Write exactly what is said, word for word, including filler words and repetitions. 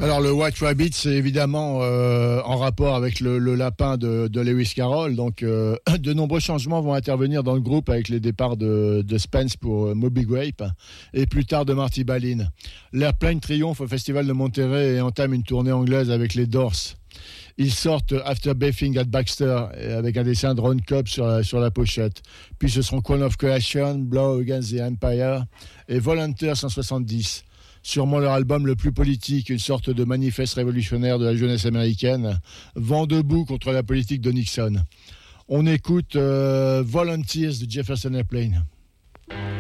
Alors le White Rabbit, c'est évidemment euh, en rapport avec le, le lapin de, de Lewis Carroll. Donc euh, de nombreux changements vont intervenir dans le groupe avec les départs de, de Spence pour euh, Moby Grape et plus tard de Marty Balin. L'Airplane triomphe au Festival de Monterrey et entame une tournée anglaise avec les Doors. Ils sortent After Bathing at Baxter avec un dessin de Ron Cobb sur la, sur la pochette. Puis ce seront Crown of Creation, Blow Against the Empire et Volunteer cent soixante-dix. Sûrement leur album le plus politique, une sorte de manifeste révolutionnaire de la jeunesse américaine, vent debout contre la politique de Nixon. On écoute euh, Volunteers de Jefferson Airplane.